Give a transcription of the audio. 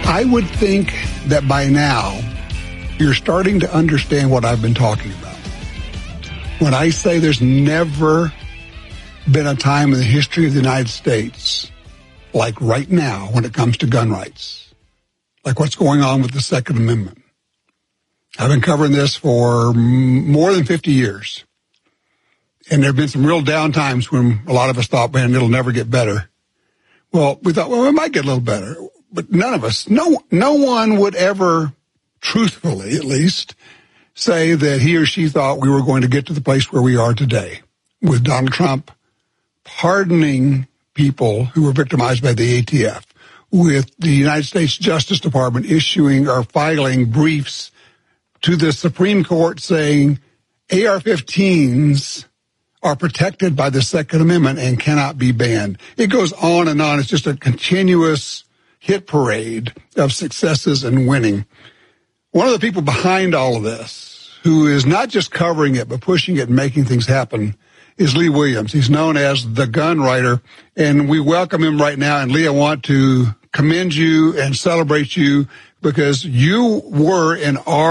I would think that by now you're starting to understand what I've been talking about. When I say there's never been a time in the history of the United States like right now when it comes to gun rights, like what's going on with the Second Amendment. I've been covering this for more than 50 years. And there have been some real down times when a lot of us thought, man, it'll never get better. Well, we thought, well, it might get a little better. But none of us, no one would ever, truthfully at least, say that he or she thought we were going to get to the place where we are today with Donald Trump pardoning people who were victimized by the ATF, with the United States Justice Department issuing or filing briefs to the Supreme Court saying AR-15s are protected by the Second Amendment and cannot be banned. It goes on and on. It's just a continuous hit parade of successes and winning. One of the people behind all of this, who is not just covering it, but pushing it and making things happen, is Lee Williams. He's known as the gun writer, and we welcome him right now. And Lee, I want to commend you and celebrate you because you were in our